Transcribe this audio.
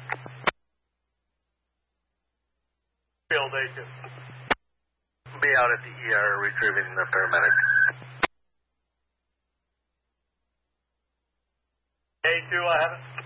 Field A2. Be out at the ER retrieving the paramedic. A2, I have it.